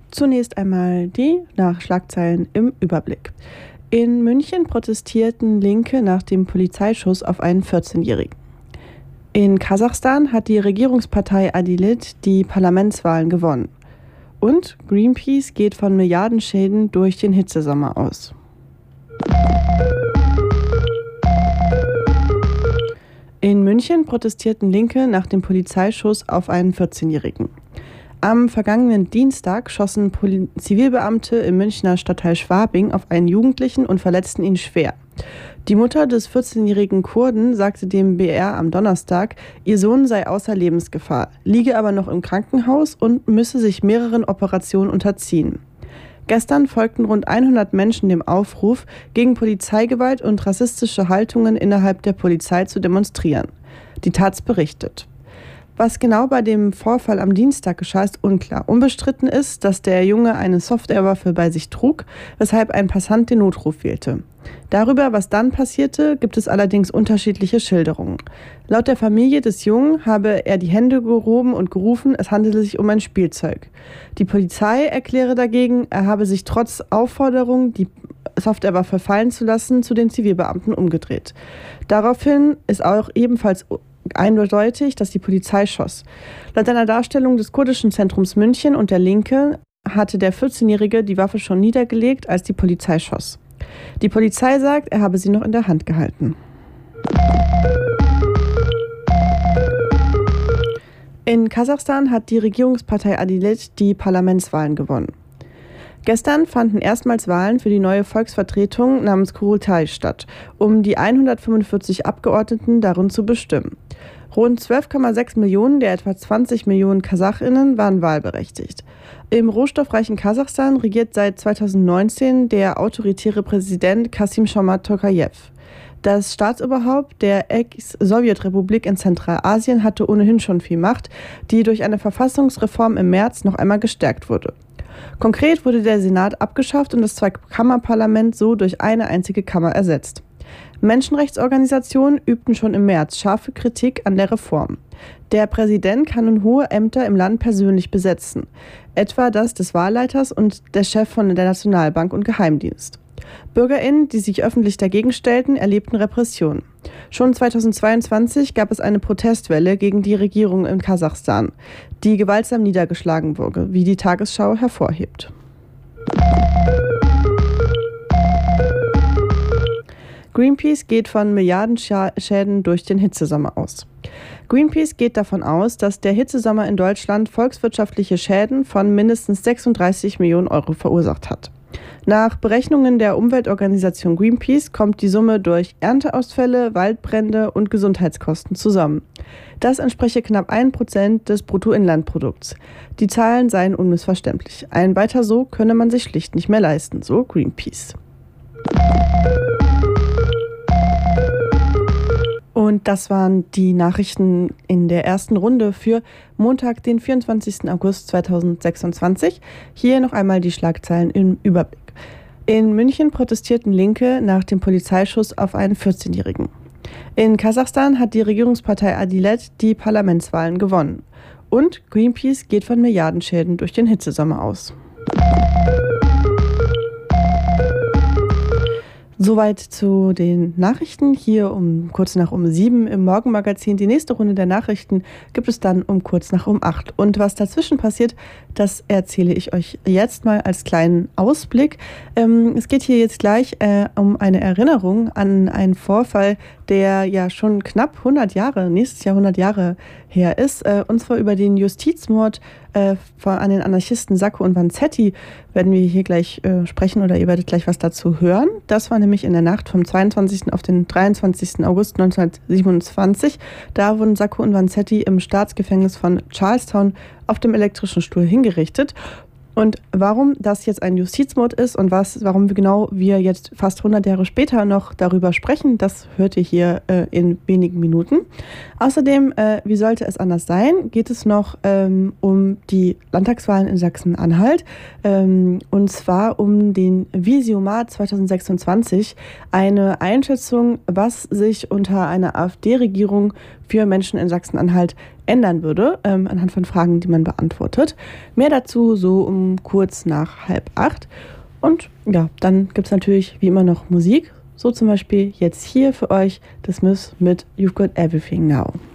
Zunächst einmal die Schlagzeilen im Überblick. In München protestierten Linke nach dem Polizeischuss auf einen 14-Jährigen. In Kasachstan hat die Regierungspartei Adilit die Parlamentswahlen gewonnen. Und Greenpeace geht von Milliardenschäden durch den Hitzesommer aus. In München protestierten Linke nach dem Polizeischuss auf einen 14-Jährigen. Am vergangenen Dienstag schossen Zivilbeamte im Münchner Stadtteil Schwabing auf einen Jugendlichen und verletzten ihn schwer. Die Mutter des 14-jährigen Kurden sagte dem BR am Donnerstag, ihr Sohn sei außer Lebensgefahr, liege aber noch im Krankenhaus und müsse sich mehreren Operationen unterziehen. Gestern folgten rund 100 Menschen dem Aufruf, gegen Polizeigewalt und rassistische Haltungen innerhalb der Polizei zu demonstrieren. Die Taz berichtet. Was genau bei dem Vorfall am Dienstag geschah, ist unklar. Unbestritten ist, dass der Junge eine Softwarewaffe bei sich trug, weshalb ein Passant den Notruf wählte. Darüber, was dann passierte, gibt es allerdings unterschiedliche Schilderungen. Laut der Familie des Jungen habe er die Hände gehoben und gerufen, es handele sich um ein Spielzeug. Die Polizei erkläre dagegen, er habe sich trotz Aufforderung, die Softwarewaffe fallen zu lassen, zu den Zivilbeamten umgedreht. Daraufhin ist auch ebenfalls eindeutig, dass die Polizei schoss. Laut einer Darstellung des kurdischen Zentrums München und der Linke hatte der 14-Jährige die Waffe schon niedergelegt, als die Polizei schoss. Die Polizei sagt, er habe sie noch in der Hand gehalten. In Kasachstan hat die Regierungspartei Adilit die Parlamentswahlen gewonnen. Gestern fanden erstmals Wahlen für die neue Volksvertretung namens Kurultai statt, um die 145 Abgeordneten darin zu bestimmen. Rund 12,6 Millionen der etwa 20 Millionen KasachInnen waren wahlberechtigt. Im rohstoffreichen Kasachstan regiert seit 2019 der autoritäre Präsident Kassym-Jomart Tokajew. Das Staatsoberhaupt der Ex-Sowjetrepublik in Zentralasien hatte ohnehin schon viel Macht, die durch eine Verfassungsreform im März noch einmal gestärkt wurde. Konkret wurde der Senat abgeschafft und das Zweikammerparlament so durch eine einzige Kammer ersetzt. Menschenrechtsorganisationen übten schon im März scharfe Kritik an der Reform. Der Präsident kann nun hohe Ämter im Land persönlich besetzen, etwa das des Wahlleiters und der Chef von der Nationalbank und Geheimdienst. BürgerInnen, die sich öffentlich dagegen stellten, erlebten Repressionen. Schon 2022 gab es eine Protestwelle gegen die Regierung in Kasachstan, die gewaltsam niedergeschlagen wurde, wie die Tagesschau hervorhebt. Greenpeace geht von Milliardenschäden durch den Hitzesommer aus. Greenpeace geht davon aus, dass der Hitzesommer in Deutschland volkswirtschaftliche Schäden von mindestens 36 Millionen Euro verursacht hat. Nach Berechnungen der Umweltorganisation Greenpeace kommt die Summe durch Ernteausfälle, Waldbrände und Gesundheitskosten zusammen. Das entspreche knapp 1% des Bruttoinlandprodukts. Die Zahlen seien unmissverständlich. Ein weiter so könne man sich schlicht nicht mehr leisten, so Greenpeace. Und das waren die Nachrichten in der ersten Runde für Montag, den 24. August 2026. Hier noch einmal die Schlagzeilen im Überblick. In München protestierten Linke nach dem Polizeischuss auf einen 14-Jährigen. In Kasachstan hat die Regierungspartei Adilet die Parlamentswahlen gewonnen. Und Greenpeace geht von Milliardenschäden durch den Hitzesommer aus. Soweit zu den Nachrichten hier kurz nach 7 im Morgenmagazin. Die nächste Runde der Nachrichten gibt es dann kurz nach 8. Und was dazwischen passiert, das erzähle ich euch jetzt mal als kleinen Ausblick. Es geht hier jetzt gleich um eine Erinnerung an einen Vorfall, der ja schon knapp 100 Jahre, nächstes Jahr 100 Jahre her ist. Und zwar über den Justizmord an den Anarchisten Sacco und Vanzetti werden wir hier gleich sprechen oder ihr werdet gleich was dazu hören. Das war nämlich in der Nacht vom 22. auf den 23. August 1927. Da wurden Sacco und Vanzetti im Staatsgefängnis von Charlestown auf dem elektrischen Stuhl hingerichtet. Und warum das jetzt ein Justizmord ist und warum wir jetzt fast 100 Jahre später noch darüber sprechen, das hört ihr hier in wenigen Minuten. Außerdem, wie sollte es anders sein, geht es noch um die Landtagswahlen in Sachsen-Anhalt und zwar um den Visiomat 2026, eine Einschätzung, was sich unter einer AfD-Regierung für Menschen in Sachsen-Anhalt ändern würde, anhand von Fragen, die man beantwortet. Mehr dazu so um kurz nach 7:30. Und ja, dann gibt es natürlich wie immer noch Musik. So zum Beispiel jetzt hier für euch The Smiths mit You've Got Everything Now.